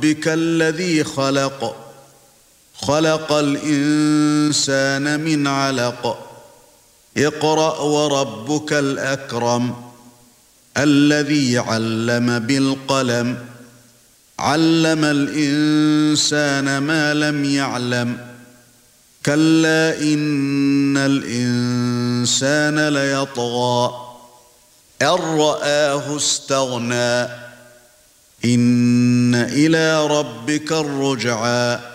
ربك الذي خلق الإنسان من علق اقرأ وربك الأكرم الذي علم بالقلم علم الإنسان ما لم يعلم كلا إن الإنسان ليطغى أن رآه استغنى إن إلى ربك الرجعى